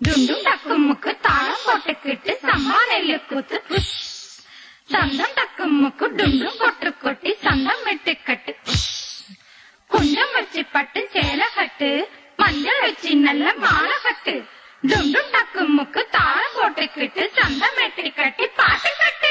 டுண்டும் டக்குமுக்கு தாளம் போட்டுக்கிட்டு சம்பா நெல்லு கூத்து புஷ். தந்தம் டக்குமுக்கு டுண்டும் கொட்டு கொட்டி சந்தம் விட்டு கட்டு புஷ். குண்டம் வச்சு பட்டு சேலை கட்டு, மஞ்சள் வச்சு நல்ல மாலை கட்டு.